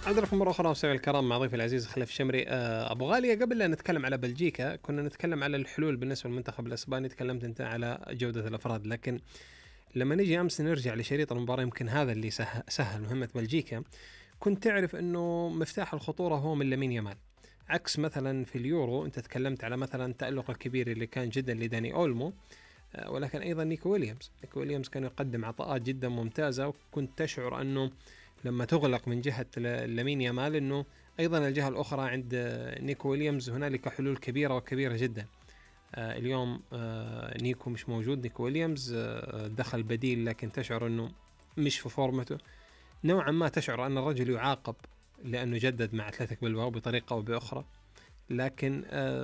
أعود لكم مرة أخرى مستمعي الكرام مع ضيفي العزيز خليف الشمري. أبو غالي، قبل لا نتكلم على بلجيكا كنا نتكلم على الحلول بالنسبة للمنتخب الإسباني، تكلمت أنت على جودة الأفراد، لكن لما نجي أمس نرجع لشريط المباراة يمكن هذا اللي سهل مهمة بلجيكا. كنت تعرف أنه مفتاح الخطورة هو من لامين يامال، عكس مثلا في اليورو أنت تكلمت على مثلا التألق الكبير اللي كان جدا لداني أولمو، ولكن أيضا نيكو ويليامز كان يقدم عطاءات جدا ممتازة، وكنت تشعر أنه لما تغلق من جهة لامين يامال أنه أيضا الجهة الأخرى عند نيكو ويليامز هنالك حلول كبيرة وكبيرة جدا. اليوم نيكو مش موجود، نيكو ويليامز دخل بديل، لكن تشعر أنه مش في فورمته نوعا ما، تشعر أن الرجل يعاقب لأنه جدد مع أتلتيك بلباو بطريقة أو بأخرى. لكن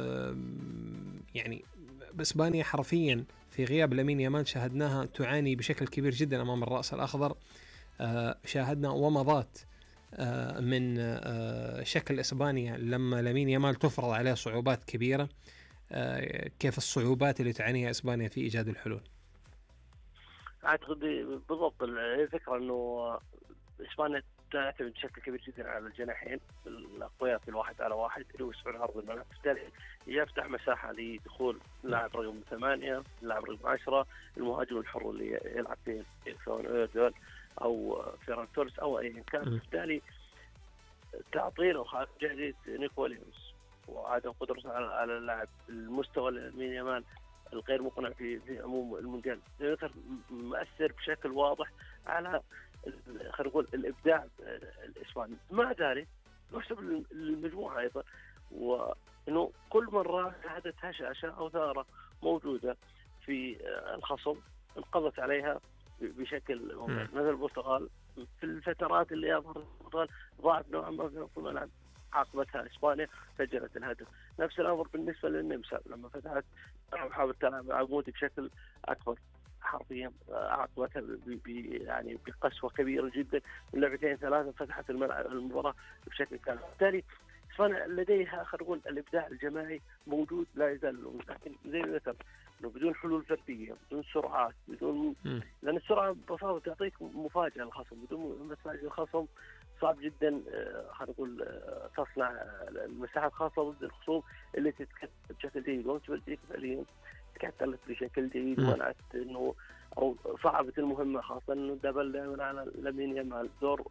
يعني بإسبانيا حرفيا في غياب لامين يامال شاهدناها تعاني بشكل كبير جدا أمام الرأس الأخضر. شاهدنا ومضات من شكل إسبانيا لما لامين يامال تفرض عليه صعوبات كبيرة. كيف الصعوبات اللي تعانيها إسبانيا في إيجاد الحلول؟ أعتقد بالضبط الفكرة أنه إسبانيا تعتمد بشكل كبير جدا على الجناحين الأقوياء في الواحد على واحد اللي يوسعون عرض الملعب، بالتالي يفتح مساحة لدخول لاعب رقم 8 لاعب رقم 10 المهاجم الحر اللي يلعب فيه سواء أوردول أو فيران توريس أو أي كان. بالتالي تعطيله جاهزية نيكو ويليامز وعدم قدرته على اللاعب المستوى لامين يامال الغير مقنع في عموم المونديال مؤثر بشكل واضح على خلينا نقول الابداع الاسباني. مع ذلك يحسب المجموعه ايضا، وانه كل مره شهدت هشاشه او ثاره موجوده في الخصم انقضت عليها بشكل ممتاز. مثل البرتغال في الفترات اللي اظهر البرتغال ضاعت نوعا ما في الملعب، عاقبتها اسبانيا سجلت الهدف. نفس الامر بالنسبه للنمسا لما فتحت وحاولت تلعب عمودي بشكل اكبر، حرفيا عاقبتها يعني بقسوه كبيره جدا من لعبتين ثلاثه فتحت المباراه بشكل كامل. بالتالي اسبانيا لديها خلينا نقول الابداع الجماعي موجود لا يزال، لكن زي ما ذكرت انه بدون حلول فرديه، بدون سرعات، بدون لان السرعه ببساطه تعطيك مفاجاه الخصم، بدون ما تفاجئ الخصم صعب جدا خلينا نقول تصنع المساحات خاصه ضد الخصوم اللي تتكتل بشكل جيد. وانت بلجيكا فعليا تكتلت بشكل جيد ومنعت انه او صعبت المهمه، خاصه انه دبل دائما على لامين يامال دور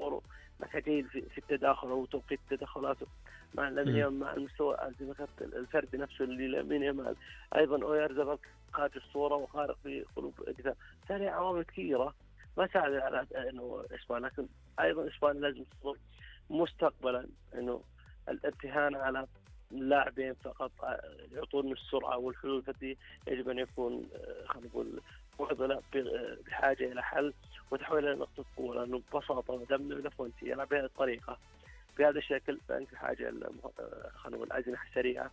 جيد في التداخل او توقيت تدخلاته مع لامين يامال مع المستوى الفردي نفسه اللي لامين يامال. ايضا اويرزابال خارج الصوره وخارق في قلوب الدفاع. ثاني عوامل كثيره ما ساعدت على انه اسبانيا، لكن ايضا اسبانيا لازم تصبر مستقبلا انه الارتهان على لاعبين فقط يعطون السرعه والحلول الفرديه يجب ان يكون خلينا نقول معضله بحاجه الى حل وتحويل الى نقطه قوه، لانه ببساطه دم لافونتي يلعب بهذه الطريقه بهذا الشكل فانت حاجه خلينا نقول اجنحه سريعه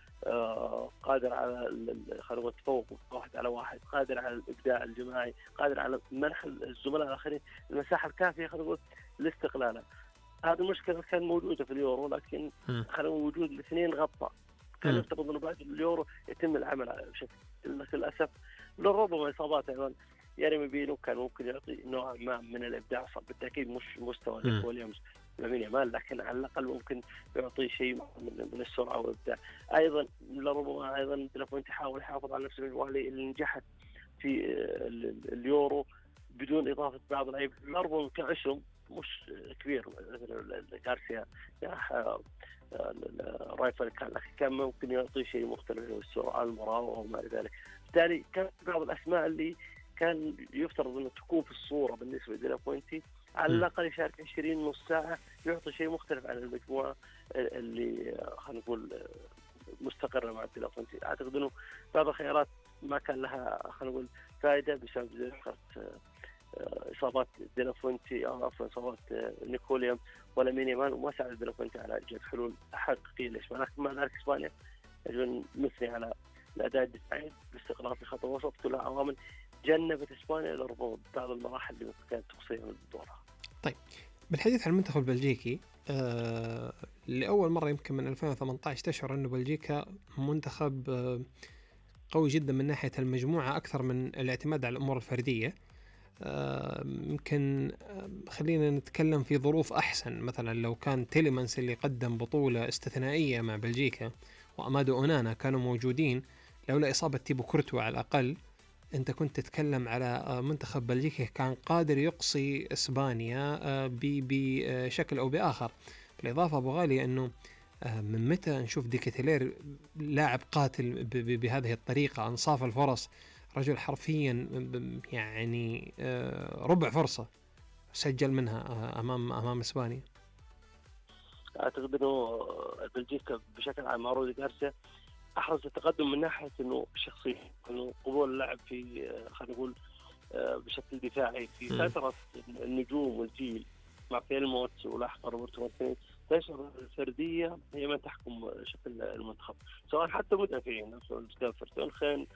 قادر على خلينا نقول التفوق واحد على واحد، قادر على الابداع الجماعي، قادر على منح الزملاء الاخرين المساحه الكافيه خلينا نقول لاستقلالها. هذه المشكله كان موجوده في اليورو، لكن خلينا وجود الاثنين غطى. كان يفترض انه بعد اليورو يتم العمل على بشكل، للاسف لربما اصابات ايضا يرمي بينو كان ممكن يعطي نوع ما من الابداع، بالتاكيد مش مستوى نيكو ويليامز لامين يامال، لكن على الاقل ممكن يعطي شيء من السرعه والابداع. ايضا لربما ايضا دلافونتي يحاول يحافظ على نفس المجموعه اللي نجحت في اليورو بدون اضافه بعض اللعيبه لربما كعشم مش كبير مثل غارسيا رايفل كان ممكن يعطي شيء مختلف والسرعه المراوغه وما الى ذلك. بالتالي كان بعض الاسماء اللي كان يفترض انه تكون في الصوره بالنسبه لديلافوينتي على الاقل يشارك 20 نص ساعه يعطي شيء مختلف عن المجموعه اللي خلينا نقول مستقره مع ديلافوينتي. اعتقد انه بعض الخيارات ما كان لها خلينا نقول فائده بسبب اصابات ديلافوينتي او عفوا اصابات نيكوليام ولامين يامال، وما ساعد ديلافوينتي على ايجاد حلول حقيقيه لاسبانيا. لكن مع ذلك اسبانيا يجب ان نثني على الاداء الدفاعي باستقرار في خط الوسط، كلها عوامل جنبت اسبانيا لربما بعض المراحل اللي ممكن كانت تقصيها من دورها. طيب بالحديث عن المنتخب البلجيكي لأول مرة يمكن من 2018 تشعر أنه بلجيكا منتخب قوي جدا من ناحية المجموعة أكثر من الاعتماد على الأمور الفردية. يمكن خلينا نتكلم في ظروف أحسن. مثلا لو كان تيليمانس اللي قدم بطولة استثنائية مع بلجيكا وأمادو أونانا كانوا موجودين، لولا إصابة تيبو كورتوا على الأقل، أنت كنت تتكلم على منتخب بلجيكا كان قادر يقصي إسبانيا بشكل أو بآخر. بالإضافة أبو غالي أنه من متى نشوف ديكتيلير لاعب قاتل بهذه الطريقة، أنصاف الفرص، رجل حرفيا يعني ربع فرصة سجل منها أمام إسبانيا. اعتقد انه بلجيكا بشكل عام مع رودي غارسيا احرز التقدم من ناحيه انه شخصيه، انه قبول اللعب في خلينا نقول بشكل دفاعي في سيطره النجوم والجيل مع فيلموت ولاحقا روبرتو مارتينيز. تشعر الفرديه هي من تحكم شكل المنتخب، سواء حتى مدافعين نفسه فرتونخين